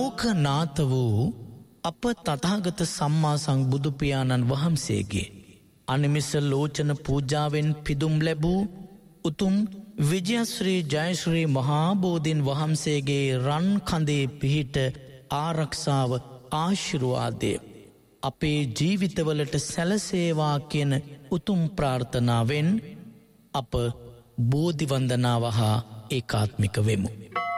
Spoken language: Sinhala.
ලෝකනාත වූ අප තථාගත සම්මා සම්බුදු පියාණන් වහන්සේගේ අනිමිස ලෝචන පූජාවෙන් පිදුම් ලැබූ උතුම් විජයශ්‍රී ජයශ්‍රී මහා බෝධීන් වහන්සේගේ රන් කඳේ පිහිට ආරක්ෂාව ආශිර්වාදය අපේ ජීවිතවලට සැලසේවා කියන උතුම් ප්‍රාර්ථනාවෙන් අප බෝධි වන්දනාව හා ඒකාත්මික වෙමු.